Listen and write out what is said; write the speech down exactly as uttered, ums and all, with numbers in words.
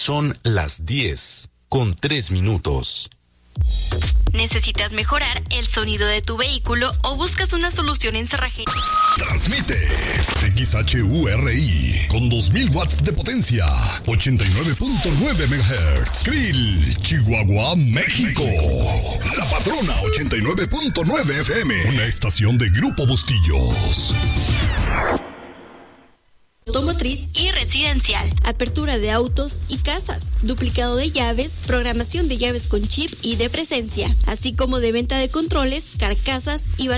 Son las diez con tres minutos. ¿Necesitas mejorar el sonido de tu vehículo o buscas una solución en cerrajería? Transmite X H U R I con dos mil watts de potencia, ochenta y nueve punto nueve megahertz. Krill, Chihuahua, México. La Patrona ochenta y nueve punto nueve F M, una estación de Grupo Bustillos. Automotriz y residencial, apertura de autos y casas, duplicado de llaves, programación de llaves con chip y de presencia, así como de venta de controles, carcasas y baterías.